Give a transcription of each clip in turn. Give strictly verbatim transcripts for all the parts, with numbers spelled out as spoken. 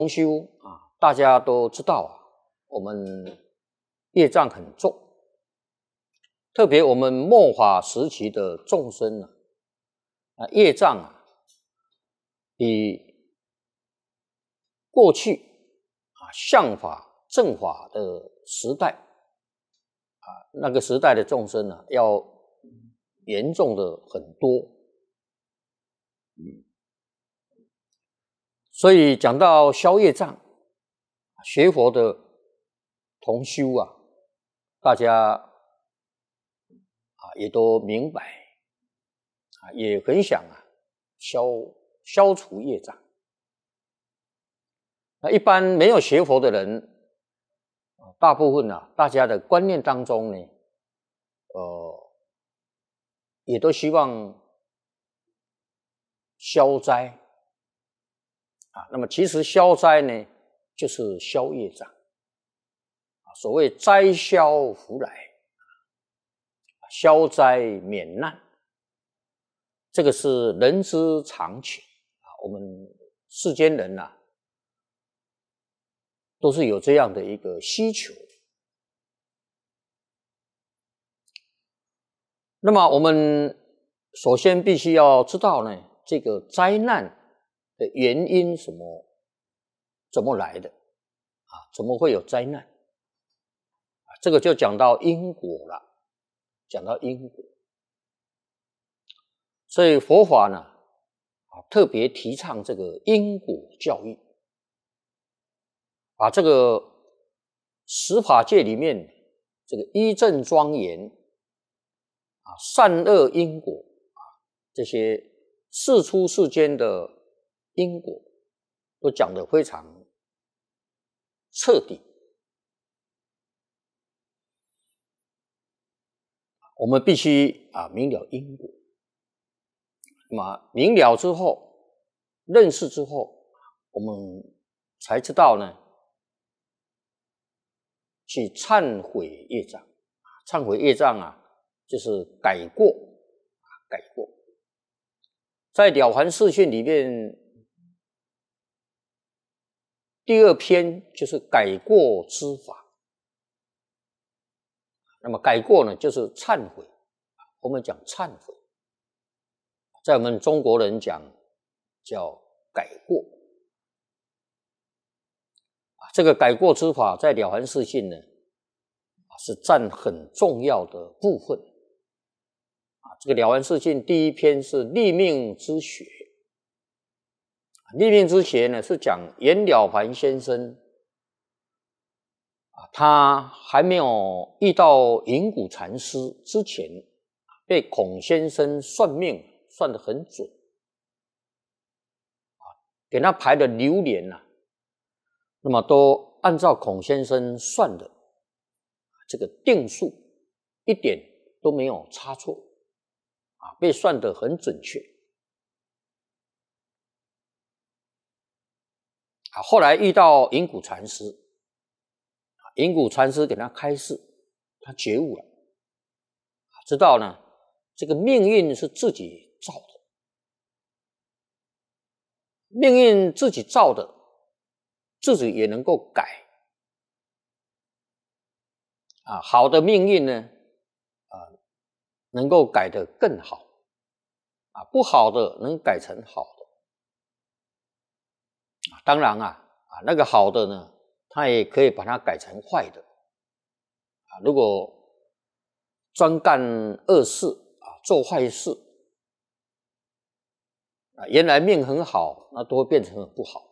重修啊，大家都知道啊，我们业障很重，特别我们末法时期的众生啊，啊业障啊，比过去啊相法正法的时代啊那个时代的众生啊，要严重的很多。嗯。所以讲到消业障，学佛的同修啊，大家啊也都明白啊，也很想啊消消除业障。那一般没有学佛的人，大部分啊，大家的观念当中呢，呃，也都希望消灾啊。那么其实消灾呢，就是消业障。所谓灾消福来，消灾免难，这个是人之常情啊。我们世间人呐、啊，都是有这样的一个需求。那么我们首先必须要知道呢，这个灾难的原因什么怎么来的啊？怎么会有灾难？这个就讲到因果了，讲到因果。所以佛法呢，啊，特别提倡这个因果教育，把这个十法界里面这个一正庄严啊、善恶因果啊，这些世出世间的因果，都讲得非常彻底。我们必须啊明了因果，那么明了之后，认识之后，我们才知道呢，去忏悔业障。忏悔业障啊，就是改过，改过。在《了凡四训》里面，第二篇就是改过之法。那么改过呢，就是忏悔，我们讲忏悔，在我们中国人讲叫改过。这个改过之法在《了凡四训》呢，是占很重要的部分。这个《了凡四训》第一篇是立命之学，立命之学呢是讲袁了凡先生他还没有遇到云谷禅师之前，被孔先生算命算得很准，给他排的流年啊，那么都按照孔先生算的这个定数，一点都没有差错啊，被算得很准确。啊，后来遇到云谷禅师，云谷禅师给他开示，他觉悟了，知道呢，这个命运是自己造的，命运自己造的，自己也能够改。啊，好的命运呢，啊，能够改得更好，啊，不好的能改成好的。啊，当然啊，啊，那个好的呢，他也可以把它改成坏的。啊，如果专干恶事啊，做坏事，啊，原来命很好，那都会变成很不好。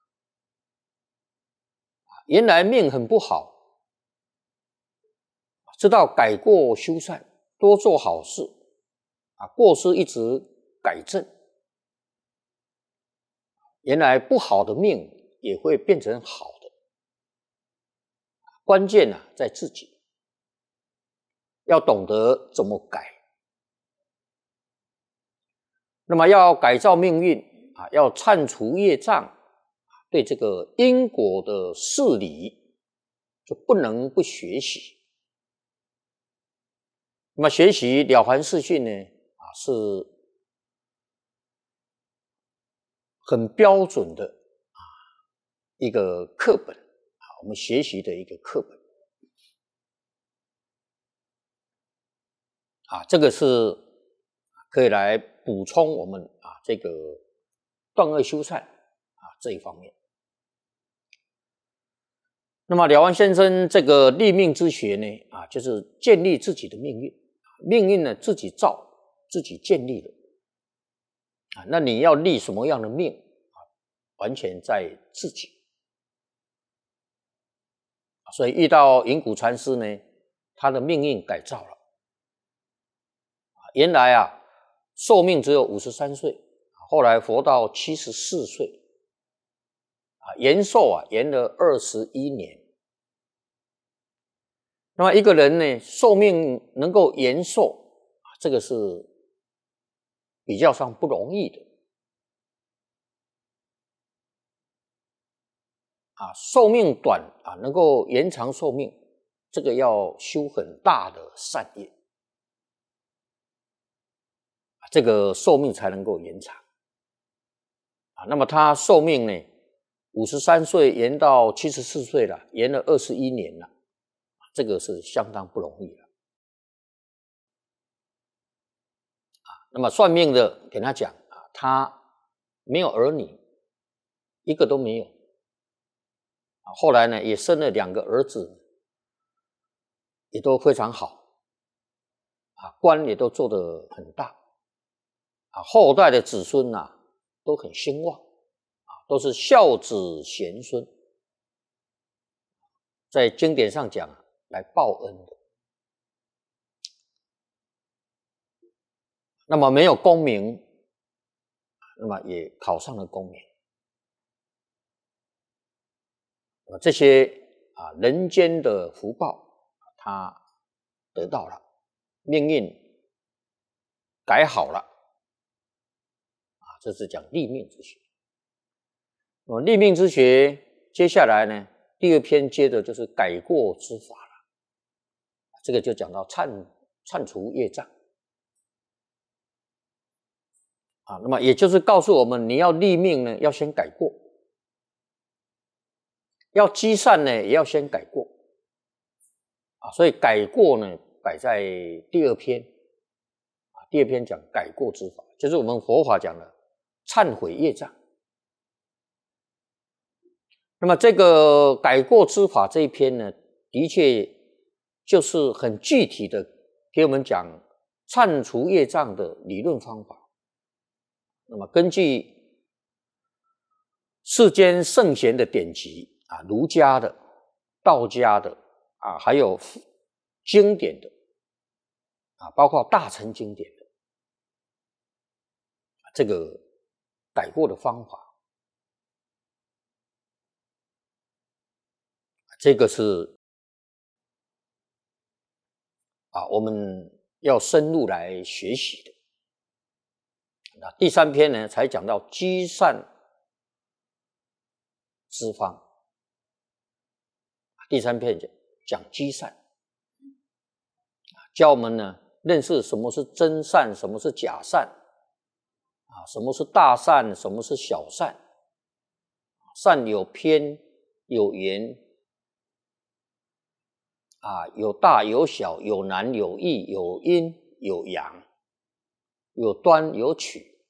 原来命很不好，知道改过修善，多做好事，啊，过失一直改正，原来不好的命也会变成好的。关键啊，在自己要懂得怎么改。那么要改造命运啊，要铲除业障，对这个因果的事理就不能不学习。那么学习了凡四训呢，啊，是很标准的啊一个课本啊，我们学习的一个课本啊，这个是可以来补充我们啊这个断恶修善啊这一方面。那么了完先生这个立命之学呢，啊，就是建立自己的命运，命运呢自己造，自己建立的啊。那你要立什么样的命啊？完全在自己。所以遇到云谷禅师呢，他的命运改造了。原来啊，寿命只有五十三岁，后来活到七十四岁。啊，延寿啊，延了二十一年。那么一个人呢，寿命能够延寿，这个是比较上不容易的。啊，寿命短啊，能够延长寿命，这个要修很大的善业，这个寿命才能够延长。啊，那么他寿命呢？五十三岁延到七十四岁了，延了二十一年了，这个是相当不容易了。啊，那么算命的给他讲啊，他没有儿女，一个都没有。啊，后来呢，也生了两个儿子，也都非常好，啊，官也都做得很大，啊，后代的子孙呐、啊、都很兴旺。都是孝子贤孙，在经典上讲来报恩的。那么没有功名，那么也考上了功名。这些啊人间的福报，他得到了，命运改好了，啊，这是讲立命之学。那么立命之学，接下来呢，第二篇接的就是改过之法了。这个就讲到忏忏除业障啊。那么也就是告诉我们，你要立命呢，要先改过；要积善呢，也要先改过啊。所以改过呢，摆在第二篇啊。第二篇讲改过之法，就是我们佛法讲的忏悔业障。那么这个改过之法这一篇呢，的确就是很具体的给我们讲忏除业障的理论方法。那么根据世间圣贤的典籍啊，儒家的、道家的啊，还有经典的啊，包括大乘经典的这个改过的方法。这个是啊，我们要深入来学习的。那第三篇呢，才讲到积善之方。第三篇讲积善，教我们呢认识什么是真善，什么是假善，啊，什么是大善，什么是小善。善有偏，有圆。啊，有大有小，有难有易，有阴有阳，有端有曲。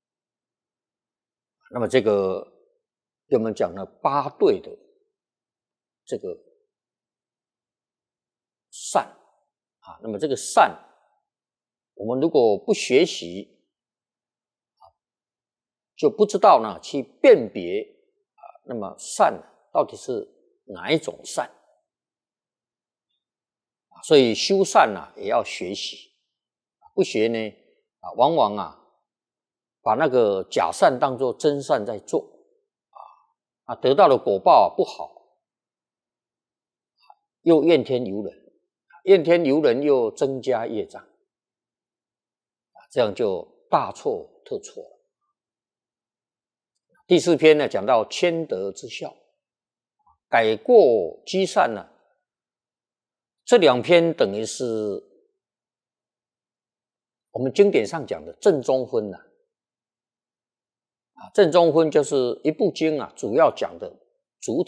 那么这个给我们讲了八对的这个善啊。那么这个善，我们如果不学习啊，就不知道呢去辨别啊。那么善到底是哪一种善？所以修善啊也要学习，不学呢啊，往往啊把那个假善当作真善在做啊，啊得到的果报、啊、不好，又怨天尤人，怨天尤人又增加业障，啊，这样就大错特错了。第四篇呢讲到谦德之效，改过积善呢。这两篇等于是我们经典上讲的正中分呐、啊，正中分就是一部经啊，主要讲的主体。